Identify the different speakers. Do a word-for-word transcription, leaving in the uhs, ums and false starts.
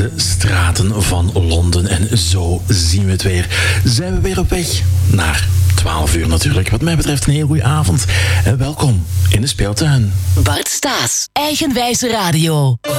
Speaker 1: De straten van Londen. En zo zien we het weer. Zijn we weer op weg naar twaalf uur natuurlijk. Wat mij betreft een heel goede avond. En welkom in de speeltuin.
Speaker 2: Bart Staes, Eigenwijze Radio.